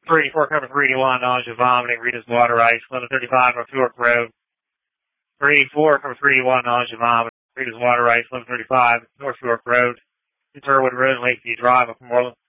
384 cover 381, nausea, vomiting, Rita's Water Ice, 1135 North York Road. 384 cover 381, nausea, vomiting, Rita's Water Ice, 1135 North York Road. Turwood Road, Lakeview Drive, up from Moreland.